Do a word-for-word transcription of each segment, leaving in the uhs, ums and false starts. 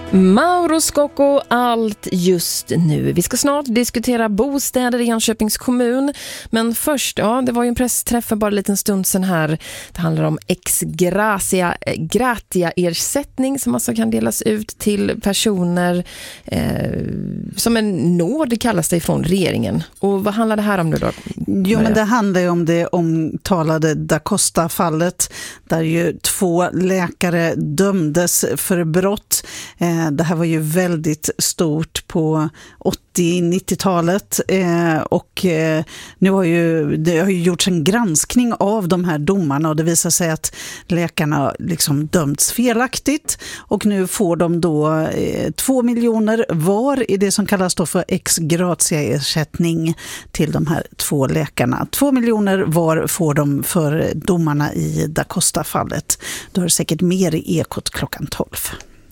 Mauro Scocco, allt just nu. Vi ska snart diskutera bostäder i Jönköpings kommun. Men först, ja, det var ju en pressträff för bara en liten stund sedan här. Det handlar om ex gratia, gratia ersättning som alltså kan delas ut till personer eh, som en nåd kallas det ifrån regeringen. Och vad handlar det här om nu då? Jo, men det handlar ju om det omtalade Da Costa-fallet där ju två läkare dömdes för brott. Eh, Det här var ju väldigt stort på åttio-nittiotalet eh, och eh, nu har ju, det har ju gjorts en granskning av de här domarna och det visar sig att läkarna liksom dömts felaktigt och nu får de då eh, två miljoner var i det som kallas då för ex gratia-ersättning till de här två läkarna. Två miljoner var får de för domarna i Da Costa-fallet. Då är det säkert mer i Ekot klockan tolv.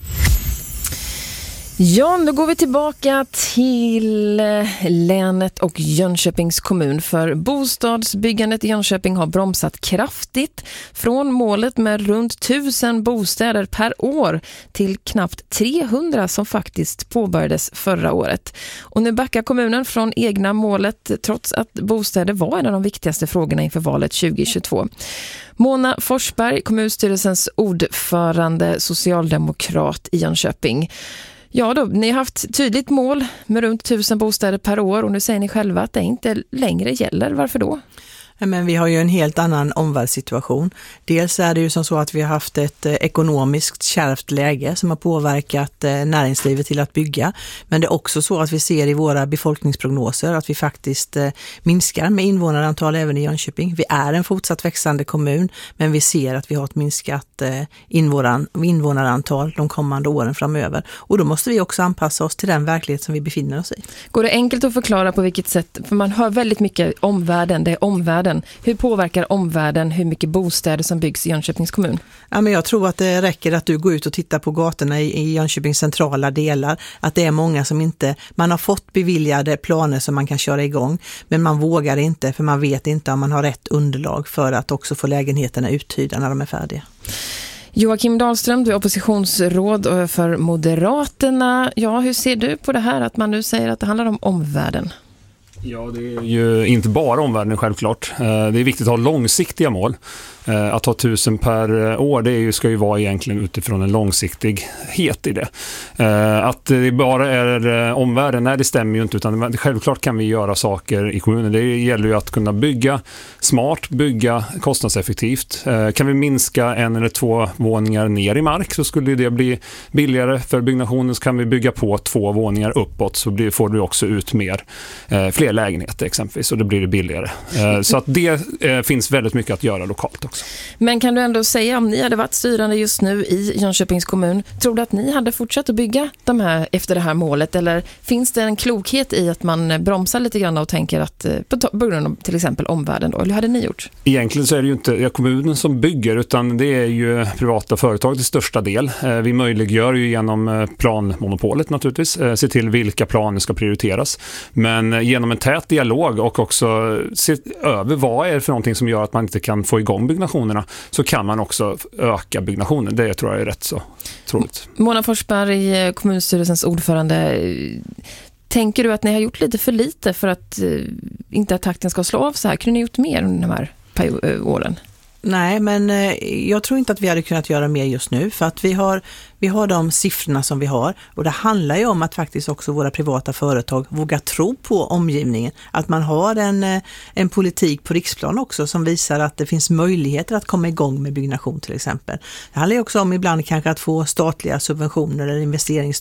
Ja, då går vi tillbaka till länet och Jönköpings kommun, för bostadsbyggandet i Jönköping har bromsat kraftigt från målet med runt tusen bostäder per år till knappt trehundra som faktiskt påbörjades förra året. Och nu backar kommunen från egna målet trots att bostäder var en av de viktigaste frågorna inför valet tjugohundratjugotvå. Mona Forsberg, kommunstyrelsens ordförande, socialdemokrat i Jönköping. Ja då, ni har haft tydligt mål med runt tusen bostäder per år och nu säger ni själva att det inte längre gäller. Varför då? Men vi har ju en helt annan omvärldssituation. Dels är det ju som så att vi har haft ett eh, ekonomiskt kärvt läge som har påverkat eh, näringslivet till att bygga. Men det är också så att vi ser i våra befolkningsprognoser att vi faktiskt eh, minskar med invånarantal även i Jönköping. Vi är en fortsatt växande kommun, men vi ser att vi har ett minskat eh, invånar, invånarantal de kommande åren framöver. Och då måste vi också anpassa oss till den verklighet som vi befinner oss i. Går det enkelt att förklara på vilket sätt? För man hör väldigt mycket omvärlden, det är omvärlden. Hur påverkar omvärlden hur mycket bostäder som byggs i Jönköpings kommun? Ja, men jag tror att det räcker att du går ut och tittar på gatorna i, i Jönköpings centrala delar. Att det är många som inte, man har fått beviljade planer som man kan köra igång. Men man vågar inte för man vet inte om man har rätt underlag för att också få lägenheterna uthyrda när de är färdiga. Joakim Dahlström, du är oppositionsråd för Moderaterna. Ja, hur ser du på det här att man nu säger att det handlar om omvärlden? Ja, det är ju inte bara omvärlden självklart. Det är viktigt att ha långsiktiga mål. Att ha tusen per år, det är ju, ska ju vara egentligen utifrån en långsiktighet i det. Att det bara är omvärlden, nej det stämmer ju inte, utan självklart kan vi göra saker i kommunen. Det gäller ju att kunna bygga smart, bygga kostnadseffektivt. Kan vi minska en eller två våningar ner i mark så skulle det bli billigare för byggnationen. Så kan vi bygga på två våningar uppåt så blir, får du också ut mer, fler lägenheter exempelvis, och det blir det billigare. Så att det finns väldigt mycket att göra lokalt också. Men kan du ändå säga, om ni hade varit styrande just nu i Jönköpings kommun, tror du att ni hade fortsatt att bygga de här efter det här målet, eller finns det en klokhet i att man bromsar lite grann och tänker att på grund av till exempel omvärlden då, eller hur hade ni gjort? Egentligen så är det ju inte kommunen som bygger, utan det är ju privata företag till största del. Vi möjliggör ju genom planmonopolet naturligtvis, se till vilka planer ska prioriteras, men genom en tät dialog och också se över vad är det för någonting som gör att man inte kan få igång byggnationerna, så kan man också öka byggnationen. Det tror jag är rätt så troligt. Mona Forsberg, kommunstyrelsens ordförande, tänker du att ni har gjort lite för lite för att inte att takten ska slå av så här? Kunde ni gjort mer under de här åren? Nej, men jag tror inte att vi hade kunnat göra mer just nu, för att vi har, vi har de siffrorna som vi har, och det handlar ju om att faktiskt också våra privata företag vågar tro på omgivningen, att man har en, en politik på riksplan också som visar att det finns möjligheter att komma igång med byggnation till exempel. Det handlar ju också om ibland kanske att få statliga subventioner eller investerings